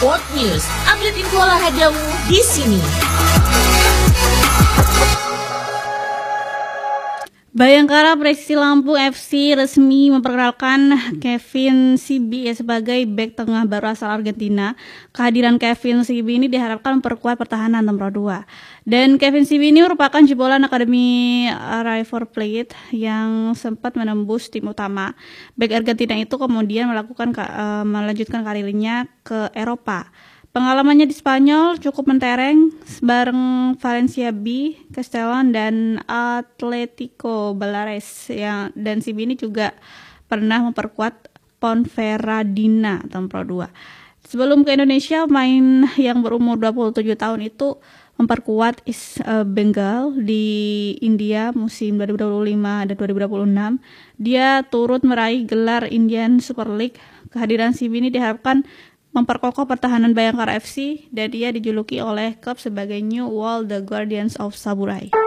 Sport News, update info olahragamu di sini. Bayangkara Persisi Lampung FC resmi memperkenalkan Kevin Sibi sebagai bek tengah baru asal Argentina. Kehadiran Kevin Sibi ini diharapkan memperkuat pertahanan nomor 2. Dan Kevin Sibi ini merupakan jebolan Akademi River Plate yang sempat menembus tim utama. Bek Argentina itu kemudian melanjutkan karirnya ke Eropa. Pengalamannya di Spanyol cukup mentereng bareng Valencia B, Castellón dan Atletico Baleares dan Sibi ini juga pernah memperkuat Ponferradina atau Pro 2. Sebelum ke Indonesia, pemain yang berumur 27 tahun itu memperkuat East Bengal di India musim 2025 dan 2026. Dia turut meraih gelar Indian Super League. Kehadiran Sibi ini diharapkan memperkokoh pertahanan Bayangkara FC dan dia dijuluki oleh klub sebagai New World The Guardians of Saburai.